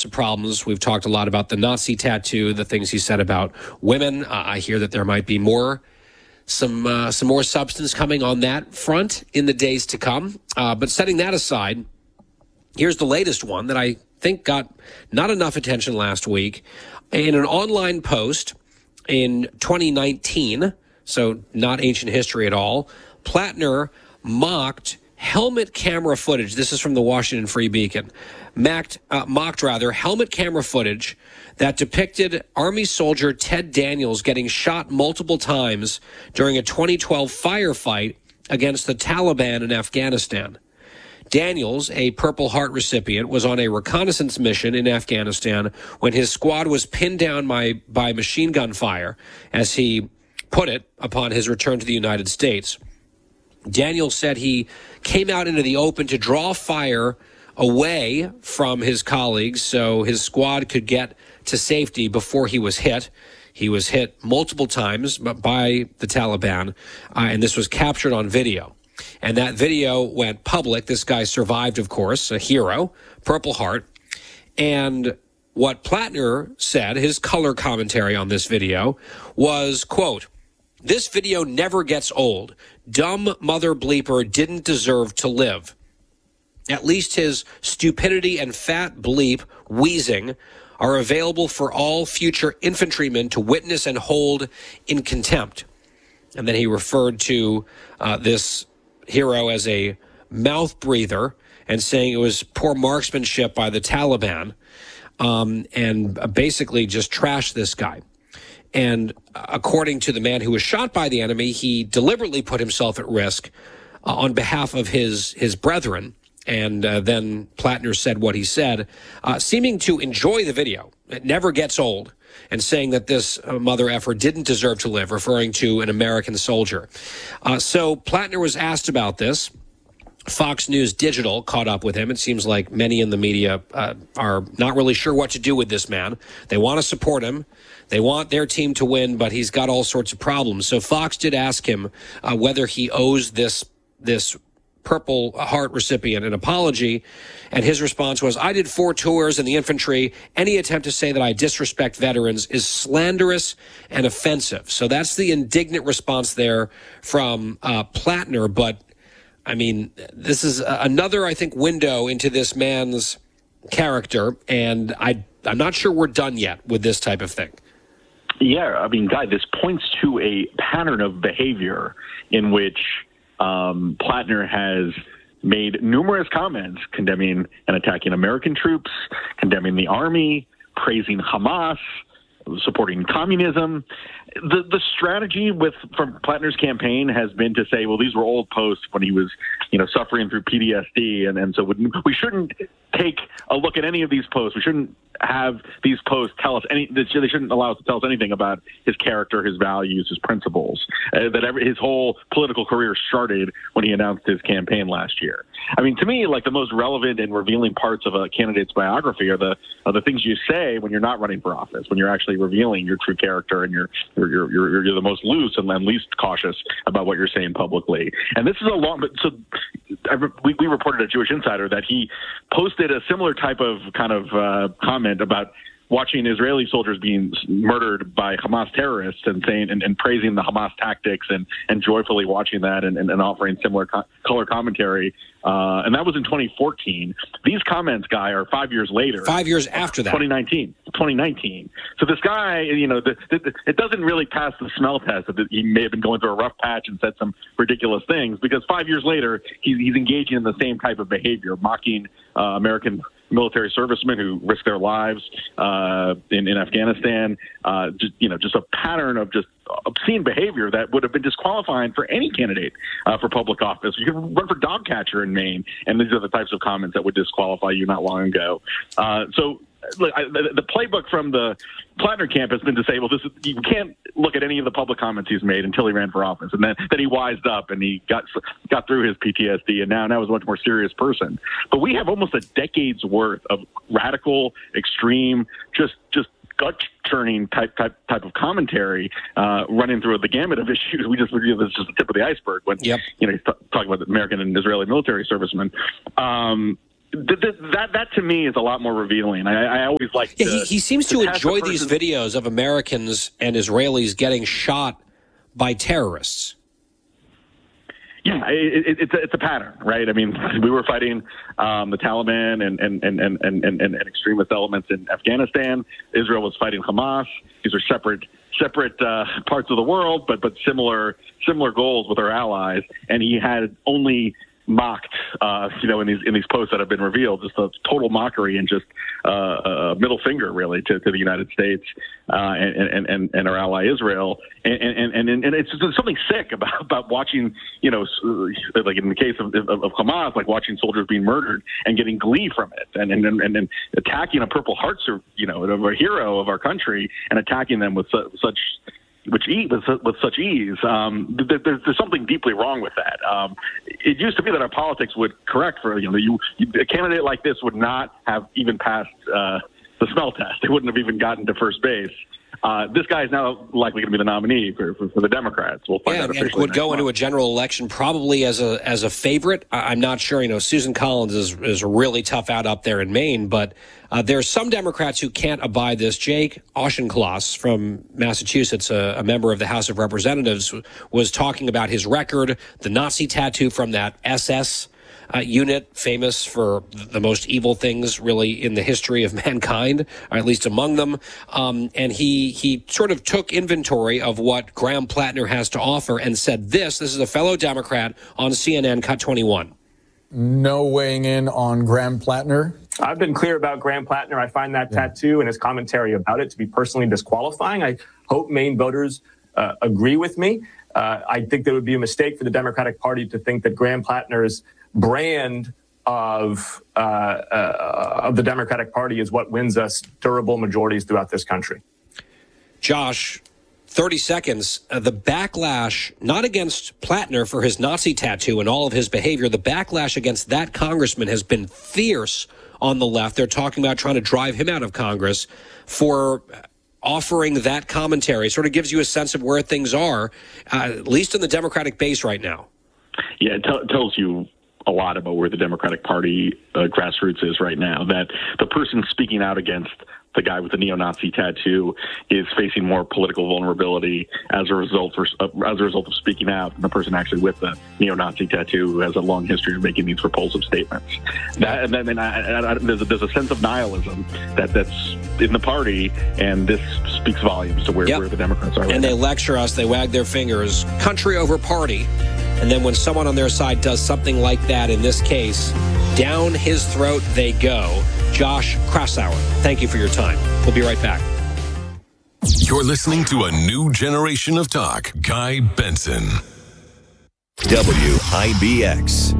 sorts of problems. We've talked a lot about the Nazi tattoo, the things he said about women. I hear that there might be some more substance coming on that front in the days to come. But setting that aside, here's the latest one that I think got not enough attention last week. In an online post in 2019, so not ancient history at all, Plattner mocked helmet camera footage. This is from the Washington Free Beacon. Mocked helmet camera footage that depicted Army soldier Ted Daniels getting shot multiple times during a 2012 firefight against the Taliban in Afghanistan. Daniels, a Purple Heart recipient, was on a reconnaissance mission in Afghanistan when his squad was pinned down by machine gun fire, as he put it, upon his return to the United States. Daniels said he came out into the open to draw fire away from his colleagues so his squad could get to safety before he was hit. He was hit multiple times by the Taliban, and this was captured on video. And that video went public. This guy survived, of course, a hero, Purple Heart. And what Plattner said, his color commentary on this video, was, quote, "This video never gets old. Dumb mother bleeper didn't deserve to live. At least his stupidity and fat bleep wheezing are available for all future infantrymen to witness and hold in contempt." And then he referred to this hero as a mouth breather and saying it was poor marksmanship by the Taliban, and basically just trashed this guy. And according to the man who was shot by the enemy, he deliberately put himself at risk on behalf of his brethren. And then Plattner said what he said, seeming to enjoy the video. It never gets old. And saying that this mother effer didn't deserve to live, referring to an American soldier. So Plattner was asked about this. Fox News Digital caught up with him. It seems like many in the media are not really sure what to do with this man. They want to support him. They want their team to win, but he's got all sorts of problems. So Fox did ask him whether he owes this Purple Heart recipient an apology, and his response was, "I did 4 tours in the infantry. Any attempt to say that I disrespect veterans is slanderous and offensive." So that's the indignant response there from Plattner. But, I mean, this is another, I think, window into this man's character, and I'm not sure we're done yet with this type of thing. Yeah, I mean, Guy, this points to a pattern of behavior in which Plattner has made numerous comments condemning and attacking American troops, condemning the army, praising Hamas, supporting communism. The strategy from Plattner's campaign has been to say, well, these were old posts when he was, suffering through PTSD, and so we shouldn't take a look at any of these posts. We shouldn't have these posts tell us they shouldn't allow us to tell us anything about his character, his values, his principles. His whole political career started when he announced his campaign last year. I mean, to me, like, the most relevant and revealing parts of a candidate's biography are the things you say when you're not running for office, when you're actually revealing your true character and you're the most loose and least cautious about what you're saying publicly. And this is we reported at Jewish Insider that he posted a similar type of comment about watching Israeli soldiers being murdered by Hamas terrorists and saying and praising the Hamas tactics and joyfully watching that and offering similar color commentary. And that was in 2014. These comments, Guy, are 5 years later. 5 years after that. 2019. So this guy, it doesn't really pass the smell test that he may have been going through a rough patch and said some ridiculous things, because 5 years later, he's engaging in the same type of behavior, mocking American military servicemen who risk their lives in Afghanistan. Just a pattern of just obscene behavior that would have been disqualifying for any candidate for public office. You could run for dog catcher in Maine, and these are the types of comments that would disqualify you not long ago. Look, the playbook from the Plattner camp has been to say, well, you can't look at any of the public comments he's made until he ran for office. And then he wised up and he got through his PTSD, and now is a much more serious person. But we have almost a decade's worth of radical, extreme, just gut-churning type of commentary running through the gamut of issues. We just revealed this is just the tip of the iceberg when he's talking about the American and Israeli military servicemen. that to me is a lot more revealing. I always like. He seems to enjoy these videos of Americans and Israelis getting shot by terrorists. Yeah, it's a pattern, right? I mean, we were fighting the Taliban and extremist elements in Afghanistan. Israel was fighting Hamas. These are separate parts of the world, but similar goals with our allies. And he had only mocked, in these posts that have been revealed, just a total mockery and just a middle finger, really, to the United States and our ally Israel. And it's just something sick about watching, like in the case of Hamas, like watching soldiers being murdered and getting glee from it, and attacking a Purple Heart, a hero of our country, and attacking them with such ease. There's something deeply wrong with that. It used to be that our politics would correct for a candidate like this would not have even passed the smell test. They wouldn't have even gotten to first base. This guy is now likely going to be the nominee for the Democrats. We'll find out officially. And would go into a general election probably as a favorite. I'm not sure. Susan Collins is really tough out up there in Maine, but there's some Democrats who can't abide this. Jake Auchincloss from Massachusetts, a member of the House of Representatives, was talking about his record, the Nazi tattoo from that SS unit, famous for the most evil things really in the history of mankind, or at least among them. And he sort of took inventory of what Graham Plattner has to offer and said this is a fellow Democrat on CNN Cut 21. No weighing in on Graham Plattner. I've been clear about Graham Plattner. I find that tattoo and his commentary about it to be personally disqualifying. I hope Maine voters agree with me. I think there would be a mistake for the Democratic Party to think that Graham Plattner's brand of the Democratic Party is what wins us durable majorities throughout this country. Josh, 30 seconds. The backlash, not against Plattner for his Nazi tattoo and all of his behavior, the backlash against that congressman has been fierce on the left. They're talking about trying to drive him out of Congress for offering that commentary. It sort of gives you a sense of where things are, at least in the Democratic base right now. Yeah, it tells you a lot about where the Democratic Party grassroots is right now, that the person speaking out against the guy with the neo-Nazi tattoo is facing more political vulnerability as a result of speaking out than the person actually with the neo-Nazi tattoo who has a long history of making these repulsive statements. There's a sense of nihilism that's in the party, and this speaks volumes to where the Democrats are right now. And they lecture us, they wag their fingers, country over party. And then when someone on their side does something like that, in this case, down his throat they go. Josh Krausauer, thank you for your time. We'll be right back. You're listening to a new generation of talk. Guy Benson. WIBX.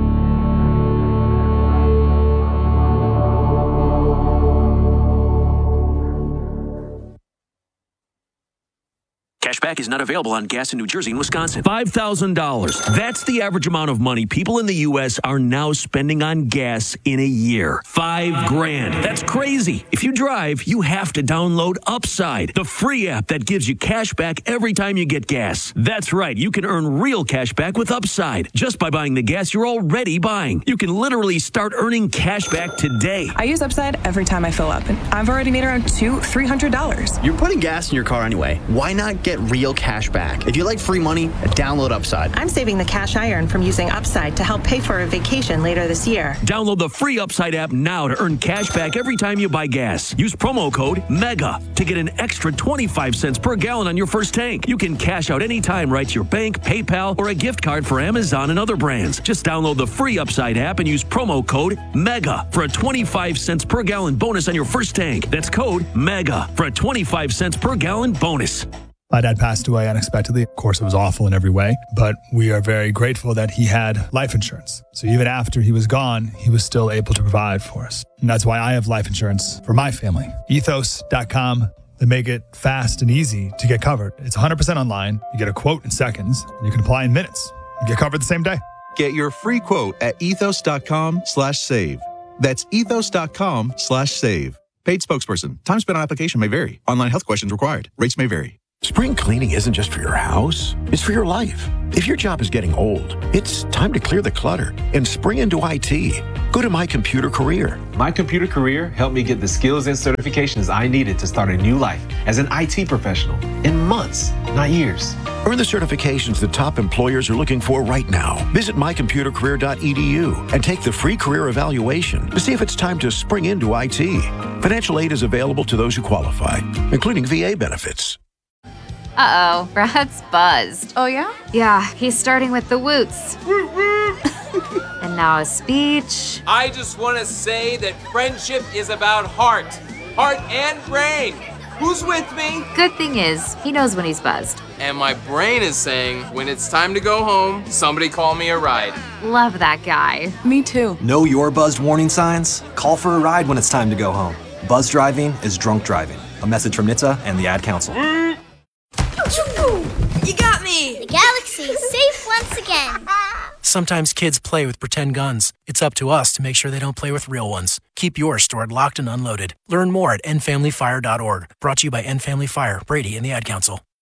Cashback is not available on gas in New Jersey and Wisconsin. $5,000. That's the average amount of money people in the U.S. are now spending on gas in a year. $5,000. That's crazy. If you drive, you have to download Upside, the free app that gives you cash back every time you get gas. That's right. You can earn real cash back with Upside just by buying the gas you're already buying. You can literally start earning cash back today. I use Upside every time I fill up, and I've already made around $200-$300. You're putting gas in your car anyway. Why not get real cash back? If you like free money, download Upside. I'm saving the cash I earn from using Upside to help pay for a vacation later this year. Download the free Upside app now to earn cash back every time you buy gas. Use promo code MEGA to get an extra 25 cents per gallon on your first tank. You can cash out anytime right to your bank, PayPal, or a gift card for Amazon and other brands. Just download the free Upside app and use promo code MEGA for a 25 cents per gallon bonus on your first tank. That's code MEGA for a 25 cents per gallon bonus. My dad passed away unexpectedly. Of course, it was awful in every way, but we are very grateful that he had life insurance. So even after he was gone, he was still able to provide for us. And that's why I have life insurance for my family. Ethos.com. They make it fast and easy to get covered. It's 100% online. You get a quote in seconds, and you can apply in minutes. You get covered the same day. Get your free quote at ethos.com/save. That's ethos.com/save. Paid spokesperson. Time spent on application may vary. Online health questions required. Rates may vary. Spring cleaning isn't just for your house, it's for your life. If your job is getting old, it's time to clear the clutter and spring into IT. Go to My Computer Career. My Computer Career helped me get the skills and certifications I needed to start a new life as an IT professional in months, not years. Earn the certifications that top employers are looking for right now. Visit mycomputercareer.edu and take the free career evaluation to see if it's time to spring into IT. Financial aid is available to those who qualify, including VA benefits. Uh-oh, Brad's buzzed. Oh, yeah? Yeah, he's starting with the woots. And now a speech. I just want to say that friendship is about heart and brain. Who's with me? Good thing is, he knows when he's buzzed. And my brain is saying, when it's time to go home, somebody call me a ride. Love that guy. Me too. Know your buzzed warning signs? Call for a ride when it's time to go home. Buzz driving is drunk driving. A message from NHTSA and the Ad Council. You got me! The galaxy's safe once again. Sometimes kids play with pretend guns. It's up to us to make sure they don't play with real ones. Keep yours stored locked and unloaded. Learn more at endfamilyfire.org. Brought to you by End Family Fire, Brady, and the Ad Council.